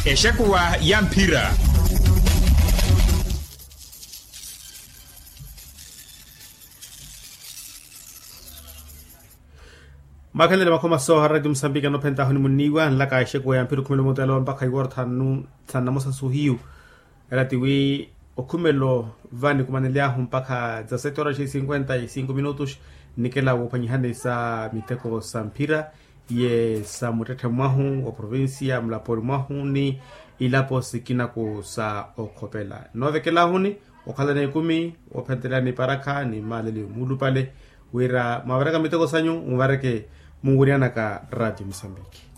Eshakuwa ya mpira. Makalele makoma so Radio Msambika no penta honi muniwa nlaka eshakuwa ya mpira kumelo motelo mpaka iwar tanu mosa suhiu relativi okumelo vani kumanelea mpaka za 7:55 minutos nikela wopanyihane sa miteko sa mpira ye sa mutete mwahu wa provincia mlapori mwahu ni ilapo sikina ku sa okopela novekela huni okalane 10 opentela ni paraka ni malele mulu pale wira mavaraka miteko sanyu uvareke munguriana ka Radio Msambiki.